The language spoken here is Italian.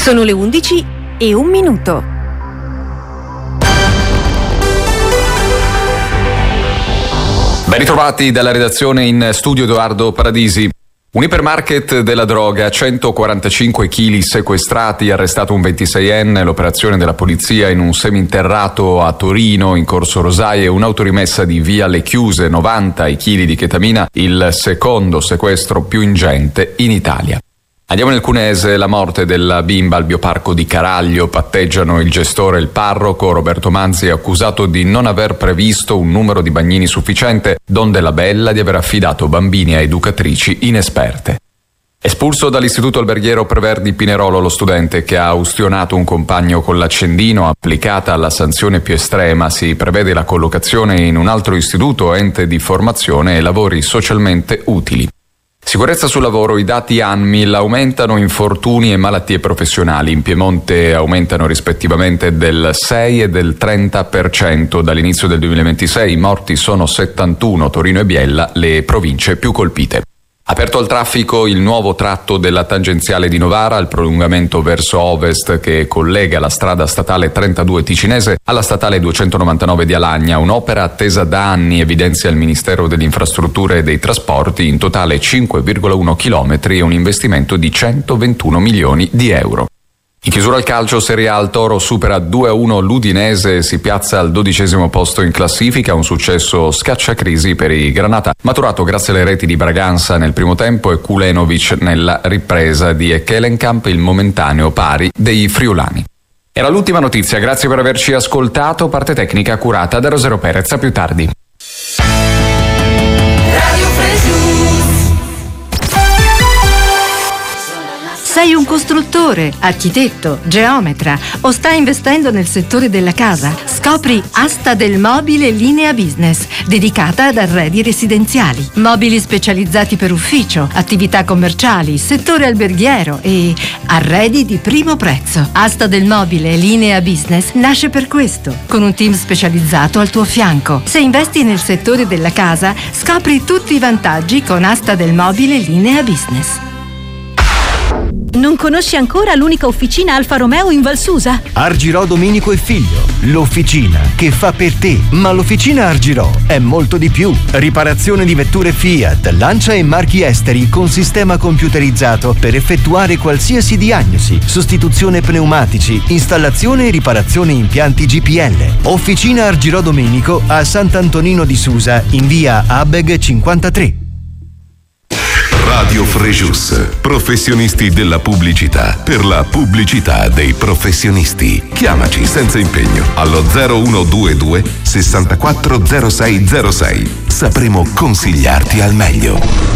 Sono le 11:01. Ben ritrovati dalla redazione, in studio Edoardo Paradisi. Un ipermarket della droga, 145 kg sequestrati, arrestato un 26enne, l'operazione della polizia in un seminterrato a Torino, in Corso Rosaie, un'autorimessa di Via Le Chiuse, 90 kg di chetamina, il secondo sequestro più ingente in Italia. Andiamo nel Cuneese, la morte della bimba al bioparco di Caraglio, patteggiano il gestore e il parroco. Roberto Manzi è accusato di non aver previsto un numero di bagnini sufficiente, Don Della Bella di aver affidato bambini a educatrici inesperte. Espulso dall'istituto alberghiero Preverdi Pinerolo lo studente che ha ustionato un compagno con l'accendino, applicata la sanzione più estrema, si prevede la collocazione in un altro istituto, ente di formazione e lavori socialmente utili. Sicurezza sul lavoro, i dati ANMIL aumentano infortuni e malattie professionali. In Piemonte aumentano rispettivamente del 6 e del 30%. Dall'inizio del 2026 i morti sono 71, Torino e Biella le province più colpite. Aperto al traffico il nuovo tratto della tangenziale di Novara, il prolungamento verso ovest che collega la strada statale 32 ticinese alla statale 299 di Alagna, un'opera attesa da anni, evidenzia il Ministero delle Infrastrutture e dei Trasporti, in totale 5,1 chilometri e un investimento di 121 milioni di euro. In chiusura al calcio, Serie A, il Toro supera 2-1 l'Udinese e si piazza al 12° posto in classifica, un successo scacciacrisi per i Granata, maturato grazie alle reti di Braganza nel primo tempo e Kulenovic nella ripresa di Ekkelenkamp, il momentaneo pari dei friulani. Era l'ultima notizia, grazie per averci ascoltato, parte tecnica curata da Rosero Perez, a più tardi. Sei un costruttore, architetto, geometra o stai investendo nel settore della casa? Scopri Asta del Mobile Linea Business, dedicata ad arredi residenziali. Mobili specializzati per ufficio, attività commerciali, settore alberghiero e arredi di primo prezzo. Asta del Mobile Linea Business nasce per questo, con un team specializzato al tuo fianco. Se investi nel settore della casa, scopri tutti i vantaggi con Asta del Mobile Linea Business. Non conosci ancora l'unica officina Alfa Romeo in Valsusa? Argirò Domenico e Figlio, l'officina che fa per te. Ma l'officina Argirò è molto di più. Riparazione di vetture Fiat, Lancia e marchi esteri con sistema computerizzato per effettuare qualsiasi diagnosi, sostituzione pneumatici, installazione e riparazione impianti GPL. Officina Argirò Domenico a Sant'Antonino di Susa, in via Abeg 53. Radio Frejus, professionisti della pubblicità, per la pubblicità dei professionisti. Chiamaci senza impegno allo 0122 640606. Sapremo consigliarti al meglio.